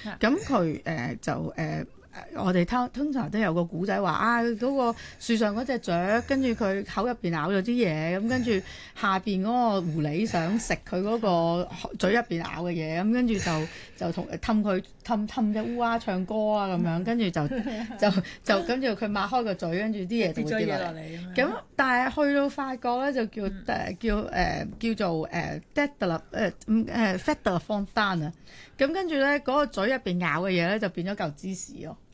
咁佢就我哋通常都有個古仔話嗰個樹上嗰隻雀，跟住佢口入邊咬咗啲嘢，咁跟住下邊嗰個狐狸想食佢嗰個嘴入邊咬嘅嘢，咁跟住就同氹隻烏鴉唱歌啊咁樣，跟住就跟住佢擘開個嘴，跟住啲嘢就會跌落嚟。咁但係去到法國咧就叫做Fête de la Fontaine 啊，咁跟住咧嗰個嘴入邊咬嘅嘢咧就變咗嚿芝士咯。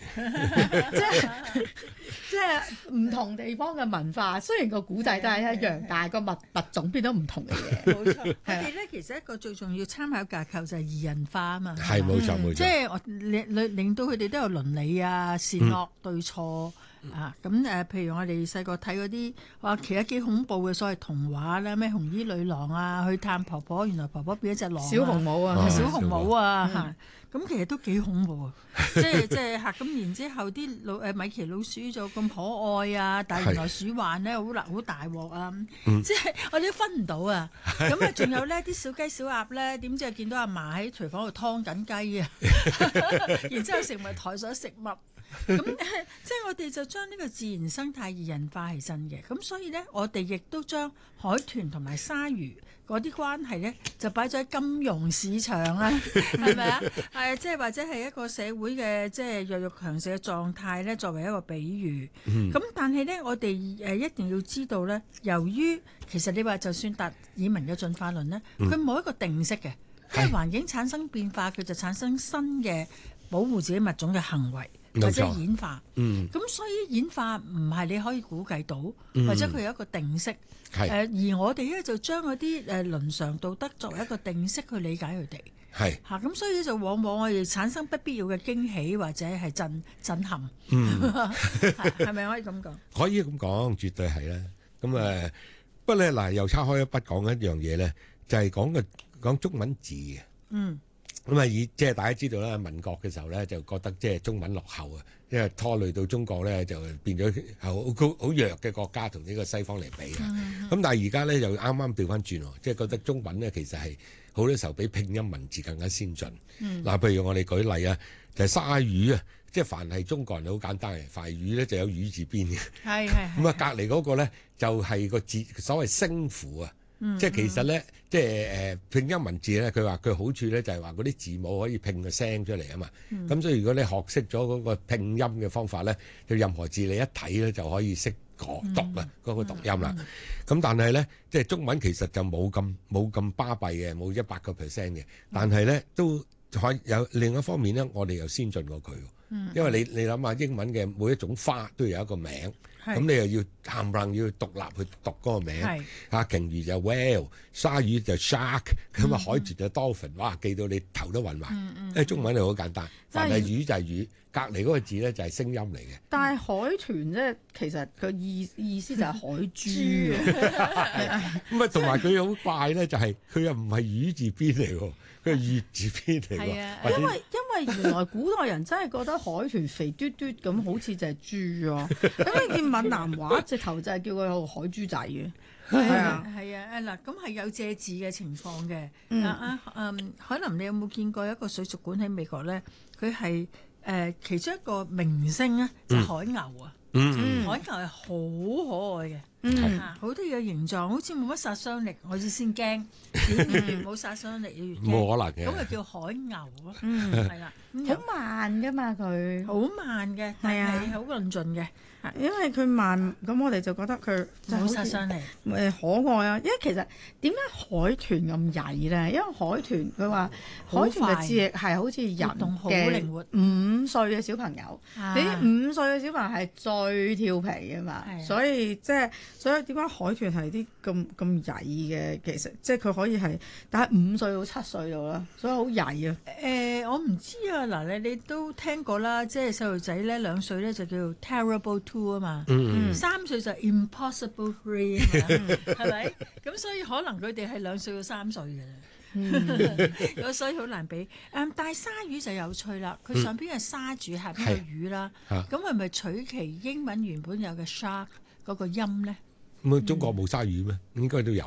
即係唔同地方嘅文化，雖然個古仔都係一樣，但係個物種變咗唔同嘅嘢。 冇錯，我哋咧其實一個最重要參考架構就係擬人化啊嘛。 係冇錯冇錯， 即係令到佢哋都有倫理啊、善惡對錯。咁譬如我哋細個睇嗰啲話，其實幾恐怖嘅所謂童話啦，咩紅衣女郎啊，去探婆婆，原來婆婆變咗隻狼， 小紅帽啊， 小紅帽啊，咁其實都幾恐怖啊！即係咁，然之後啲米奇老鼠就咁可愛啊，但係原來鼠患咧好大鑊啊！即係我哋都分唔到啊！咁啊，仲有呢啲小雞小鴨咧，點知見到阿嫲喺廚房度劏緊雞啊，然之後成為台上食物。咁即係我哋就將呢個自然生態擬人化係真嘅，咁所以呢，我哋亦都將海豚同埋鯊魚嗰啲關係呢，就擺咗喺金融市場啦，係咪啊？係即係或者係一個社會嘅即係弱肉強食嘅狀態呢，作為一個比喻。咁但係呢，我哋一定要知道呢，由於其實你話就算達爾文嘅進化論呢，佢冇一個定式嘅，因為環境產生變化，佢就產生新嘅保護自己物種嘅行為。或者演化，咁所以演化唔係你可以估計到，或者佢有一個定式。而我哋咧就將嗰啲倫常道德作為一個定式去理解佢哋。係咁所以就往往我哋產生不必要嘅驚喜或者係震撼。係咪可以咁講？ 可以咁講，絕對係啦。咁不過咧嗱，又岔開一筆講一樣嘢咧，就係講中文字嘅。咁即係大家知道啦，民國嘅時候咧，就覺得即係中文落後啊，因為拖累到中國咧，就變咗好弱嘅國家同呢個西方嚟比啊。咁但係而家咧又啱啱調翻轉喎，即係覺得中文咧其實係好多時候比拼音文字更加先進。譬如我哋舉例啊，就係鯊魚啊，即係凡係中國人好簡單嘅，凡係魚咧就有魚字邊嘅。咁隔離嗰個咧就係個字所謂聲符啊。即係其實咧，即係拼音文字咧，佢話佢好處咧就係話嗰啲字母可以拼個聲出嚟啊嘛。咁所以如果你學識咗嗰個拼音嘅方法咧，就任何字你一睇咧就可以識讀啊嗰個讀音啦。咁但係咧，即係中文其實就冇咁巴閉嘅，冇100%嘅。但係咧都可以有另一方面咧，我哋又先進過佢。因為你諗下英文嘅每一種花都有一個名。咁你又要冚唪唥要獨立去讀嗰個名，鯨魚就 whale， 鯊魚就 shark， 咁海豚就 dolphin， 哇記到你頭都暈埋。因為中文係好簡單，凡係魚就係魚，隔離嗰個字咧就係聲音嚟嘅。 但係海豚咧，其實個意思就係海豬啊。 咁同埋佢好怪咧，就係佢又唔係魚字邊嚟喎，佢係月字邊嚟喎。 因為原來古代人真係覺得海豚肥嘟嘟咁，好似就係豬咯。咁你見閩南話直頭就係叫佢海豬仔嘅。 係啊，嗱，咁係有借字嘅情況嘅。海林，你有冇見過一個水族館喺美國咧？佢係其中一個明星咧，就係海牛啊。海牛係好可愛嘅，好多嘅形狀，好似冇乜殺傷力，我先驚。越冇殺傷力，越驚。 冇可能嘅。 咁就叫海牛咯。係啦， 好慢噶嘛佢。 好慢嘅，但係好論盡嘅。 因為佢慢，咁我哋就覺得佢冇殺傷力。 可愛啊！因為其實點解海豚咁曳咧？因為海豚佢話海豚嘅智力係好似人嘅5歲嘅小朋友。你啲5歲嘅小朋友係最調皮嘅嘛，所以點解海豚係啲咁曳嘅？其實即係佢可以係，但係5歲到7歲度啦，所以好曳啊！ 我唔知啊，嗱你都聽過啦，即係細路仔咧2歲咧就叫 terrible 2啊嘛，3歲就 impossible 3啊嘛，係咪？咁所以可能佢哋係2歲到3歲嘅啦，所以好難比。但係鯊魚就有趣啦，佢上邊係鯊主，下邊係魚啦，咁係咪取其英文原本有嘅 shark 嗰個音咧？ 咁中國冇鯊魚咩？應該都有㗎。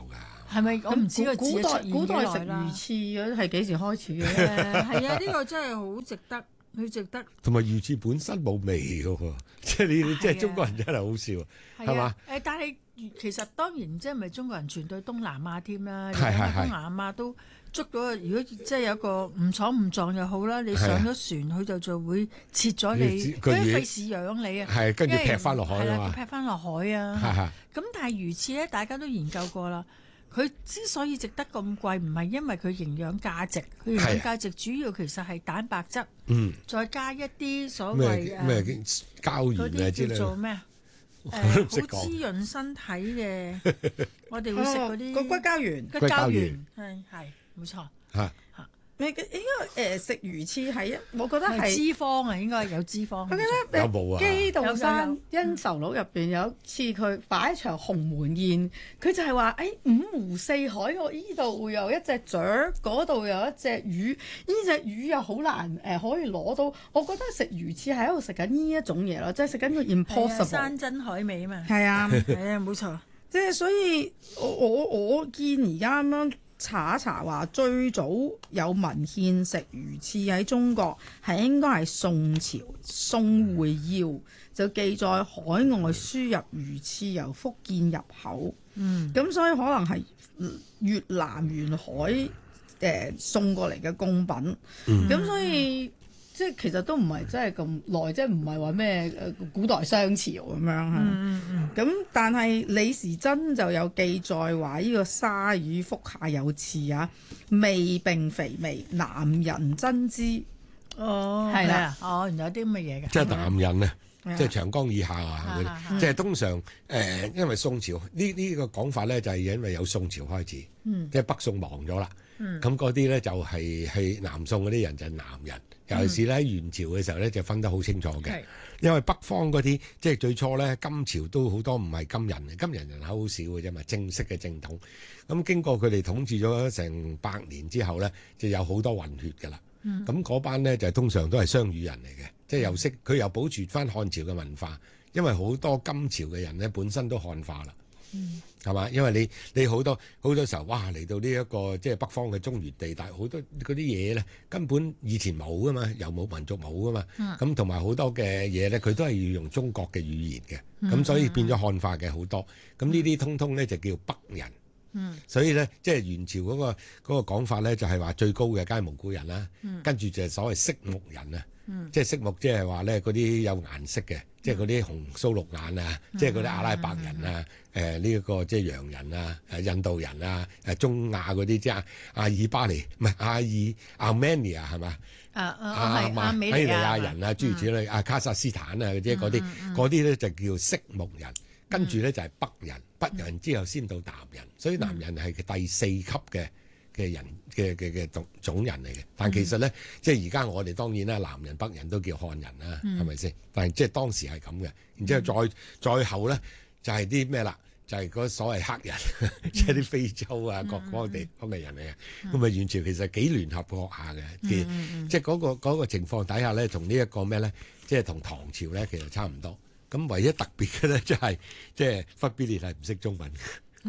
係咪？我唔知個字古代出現幾耐食啦魚翅嗰啲係幾時開始嘅？ 係啊，呢個真係好值得，好值得。 同埋魚翅本身冇味嘅喎，即係你即係中國人真係好笑，係嘛？ 但係其實當然即係咪中國人傳對東南亞添啦？ 係東南亞都捉到，如果即係有個誤闖誤撞又好啦，你上咗船佢就會切咗你，佢費事養你啊。 係跟住劈翻落海啊嘛， 劈翻落海啊。咁但係魚翅咧，大家都研究過啦。佢之所以值得咁貴，唔係因為佢營養價值，佢營養價值主要其實係蛋白質，再加一啲所謂咩膠原啊之類， 叫做咩好滋潤身體嘅，我哋會食嗰啲個骨膠原， 骨膠原係冇錯嚇。 你應該食魚翅係我覺得係脂肪啊，應該有脂肪。 我記得有冇啊？ 基道山恩仇錄入邊有一次佢擺一場鴻門宴，佢就係話：五湖四海，我依度會有一隻雀，嗰度有一隻魚，呢隻魚又好難可以攞到。我覺得食魚翅係喺度食緊呢一種嘢咯，即係食緊個 impossible 山珍海味啊嘛。 係啊， 係啊，冇錯。 即係所以我見而家咁樣。查一查話最早有文獻食魚翅喺中國係應該係宋朝宋會要就記載海外輸入魚翅由福建入口，咁所以可能係越南沿海送過嚟嘅貢品，咁所以即係其實都唔係真係咁耐，即係唔係話咩古代商朝咁樣咁但係李時珍就有記載話呢個鯊魚腹下有刺啊，味並肥味，男人珍之。係啦， 原來有啲咁嘅嘢嘅。 即係男人啊，即係長江以下啊，即係通常因為宋朝呢個講法咧，就係因為有宋朝開始，即係北宋亡咗啦。咁嗰啲咧就係南宋嗰啲人就係男人，尤其是咧喺元朝嘅時候咧就分得好清楚嘅。因為北方嗰啲即係最初咧金朝都好多唔係金人，金人人口好少嘅啫嘛，正式嘅正統。咁經過佢哋統治咗成100年之後咧，就有好多混血㗎啦。咁嗰班咧就通常都係雙語人嚟嘅，即係又識佢又保存翻漢朝嘅文化，因為好多金朝嘅人咧本身都漢化啦。係嘛？因為你好多時候，哇嚟到呢一個即係北方嘅中原地帶，好多嗰啲嘢咧根本以前冇噶嘛，遊牧民族冇噶嘛。咁同埋好多嘅嘢咧，佢都係要用中國嘅語言嘅，咁所以變咗漢化嘅好多。咁呢啲通通咧就叫北人。所以咧即係元朝嗰個講法咧，就係話最高嘅梗係蒙古人啦，跟住就係所謂色目人啊。即係色目，即係話咧嗰啲有顏色嘅，即係嗰啲紅鬚綠眼啊，即係嗰啲阿拉伯人啊，呢一個即係洋人啊，印度人啊，中亞嗰啲即係阿爾巴尼，唔係阿美尼亞係嘛？阿美尼亞人啊，諸如此類，卡薩斯坦啊，即係嗰啲咧就叫色目人，跟住咧就係北人，北人之後先到南人，所以南人係第4級嘅人嘅種人嚟嘅，但其實咧，即係而家我哋當然啦，南人北人都叫漢人啦，係咪先？但係即係當時係咁嘅，然之後再後咧就係啲咩啦？就係嗰所謂黑人，即係啲非洲啊各方地方嘅人嚟嘅。咁啊，元朝其實幾聯合國下嘅，即係嗰個情況底下咧，同呢一個咩咧，即係同唐朝咧其實差唔多。咁唯一特別嘅咧，就係即係忽必烈係唔識中文。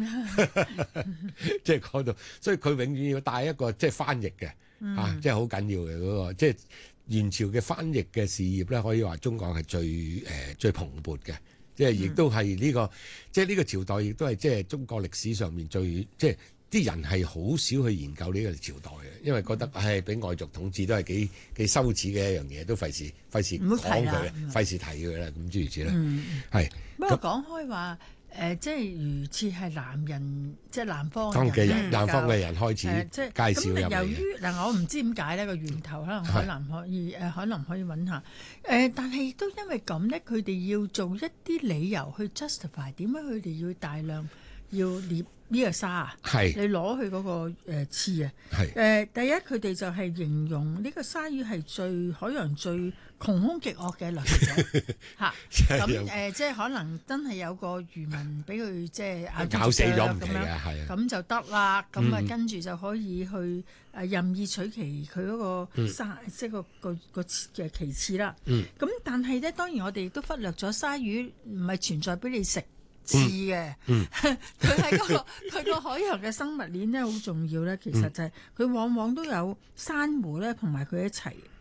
即係嗰度，所以佢永遠要帶一個即係翻譯嘅，即係好緊要嘅嗰個，即係元朝嘅翻譯嘅事業咧，可以話中國係最蓬勃嘅，即係亦都係呢個，即係呢個朝代亦都係即係中國歷史上面最即係啲人係好少去研究呢個朝代嘅，因為覺得俾外族統治都係幾羞恥嘅一樣嘢，都費事講佢，費事提佢啦，咁諸如此類。係不過講開話。即係魚翅係南人，即係南方嘅人，南方嘅人開始介紹入嚟。 由於我唔知點解呢個源頭可能海南可以可能可以揾下。但係亦都因為咁咧，佢哋要做一啲理由去 justify 點解佢哋要大量要獵呢個沙啊？係你攞去嗰個翅啊？係第一佢哋就係形容呢個鯊魚係海洋最窮兇極惡嘅掠食者嚇，咁即係可能真係有個漁民俾佢即係搞死咗唔奇嘅，係咁就得啦。咁跟住就可以去任意取其佢嗰個鯊，即係個嘅其次啦。咁但係咧，當然我哋亦都忽略咗鯊魚唔係存在俾你食。 字嘅。佢喺佢個海洋嘅生物鏈咧好重要咧，其實就係佢往往都有珊瑚咧同埋佢一齊。